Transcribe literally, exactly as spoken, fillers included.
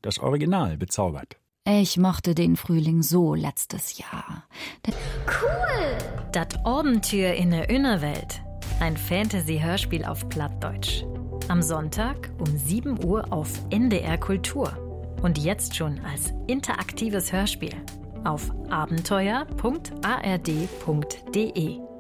das Original bezaubert. Ich mochte den Frühling so letztes Jahr. Cool! Dat Abenteuer in der Innerwelt. Ein Fantasy-Hörspiel auf Plattdeutsch. Am Sonntag um sieben Uhr auf N D R Kultur. Und jetzt schon als interaktives Hörspiel auf abenteuer punkt a r d punkt d e.